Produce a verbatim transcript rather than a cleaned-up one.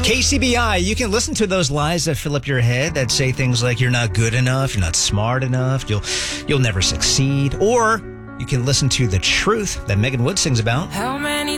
K C B I, you can listen to those lies that fill up your head that say things like you're not good enough, you're not smart enough, you'll you'll never succeed. Or you can listen to the truth that Megan Wood sings about. How many